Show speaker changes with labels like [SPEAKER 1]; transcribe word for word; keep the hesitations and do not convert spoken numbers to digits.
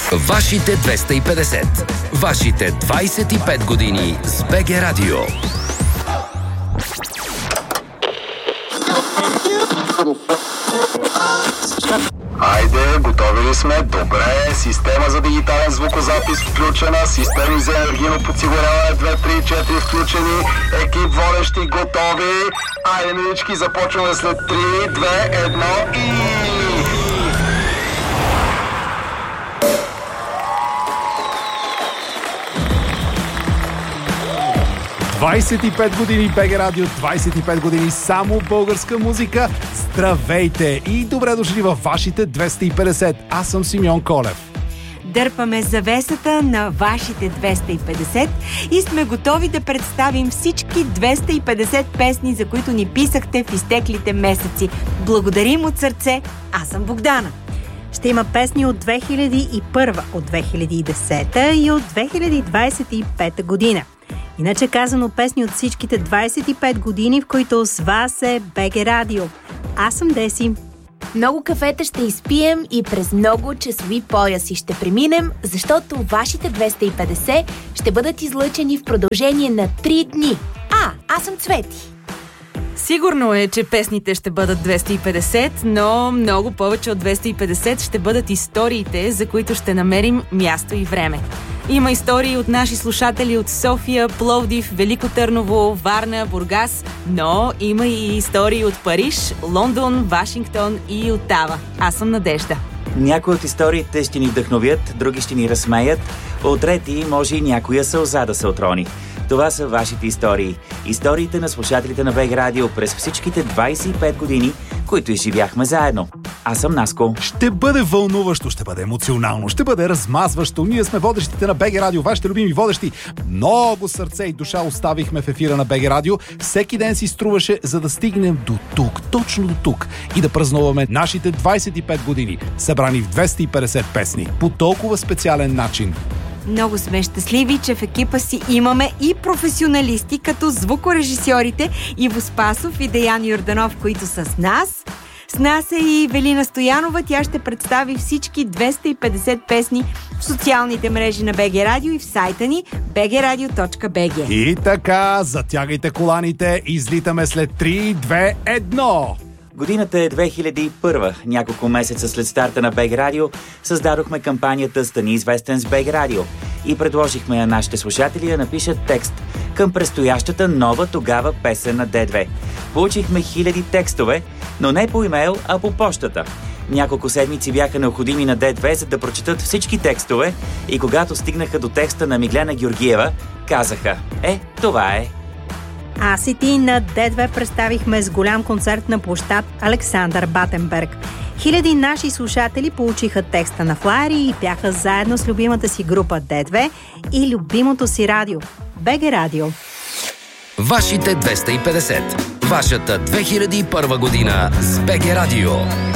[SPEAKER 1] Вашите двеста и петдесет. Вашите двайсет и пет години с БГ Радио.
[SPEAKER 2] Айде, готови ли сме? Добре, система за дигитален звукозапис включена, системи за енергийно подсигуряване две, три, четири включени, екип водещи готови. Айде, милички, започваме след три, две, едно и...
[SPEAKER 3] двайсет и пет години БГ Радио, двайсет и пет години само българска музика. Здравейте и добре дошли във вашите двеста и петдесет. Аз съм Симеон Колев.
[SPEAKER 4] Дърпаме завесата на вашите двеста и петдесет и сме готови да представим всички двеста и петдесет песни, за които ни писахте в изтеклите месеци. Благодарим от сърце, аз съм Богдана.
[SPEAKER 5] Ще има песни от две хиляди и първа, от две хиляди и десета и от две хиляди двайсет и пета година. Иначе казано, песни от всичките двайсет и пет години, в които с вас е БГ Радио. Аз съм Деси.
[SPEAKER 6] Много кафета ще изпием и през много часови пояси ще преминем, защото вашите двеста и петдесет ще бъдат излъчени в продължение на три дни. А, аз съм Цвети.
[SPEAKER 7] Сигурно е, че песните ще бъдат двеста и петдесет, но много повече от двеста и петдесет ще бъдат историите, за които ще намерим място и време. Има истории от наши слушатели от София, Пловдив, Велико Търново, Варна, Бургас, но има и истории от Париж, Лондон, Вашингтон и Отава. Аз съм Надежда.
[SPEAKER 8] Някои от историите ще ни вдъхновят, други ще ни разсмеят, от трети може и някоя сълза да се отрони. Това са вашите истории. Историите на слушателите на БГ Радио през всичките двайсет и пет години, които изживяхме заедно. Аз съм Наско.
[SPEAKER 3] Ще бъде вълнуващо, ще бъде емоционално, ще бъде размазващо. Ние сме водещите на БГ Радио, вашите любими водещи. Много сърце и душа оставихме в ефира на БГ Радио. Всеки ден си струваше, за да стигнем до тук, точно до тук и да празнуваме нашите двайсет и пет години, събрани в двеста и петдесет песни, по толкова специален начин.
[SPEAKER 4] Много сме щастливи, че в екипа си имаме и професионалисти, като звукорежисьорите Иво Спасов и Деян Йорданов, които са с нас. С нас е и Велина Стоянова. Тя ще представи всички двеста и петдесет песни в социалните мрежи на БГ Радио и в сайта ни би джи радио точка би джи.
[SPEAKER 3] И така, затягайте коланите, излитаме след три, две, едно.
[SPEAKER 8] Годината е две хиляди и първа. Няколко месеца след старта на БГ Радио създадохме кампанията «Стани известен с БГ Радио» и предложихме на нашите слушатели да напишат текст към предстоящата нова тогава песен на Д две. Получихме хиляди текстове, но не по имейл, а по пощата. Няколко седмици бяха необходими на Д две, за да прочетат всички текстове и когато стигнаха до текста на Миглена Георгиева, казаха: «Е, това е».
[SPEAKER 5] Аз и ти на Д две представихме с голям концерт на площад Александър Батенберг. Хиляди наши слушатели получиха текста на флаери и бяха заедно с любимата си група Д две и любимото си радио БГ Радио.
[SPEAKER 1] Вашите двеста и петдесет. Вашата две хиляди и първа година с БГ Радио.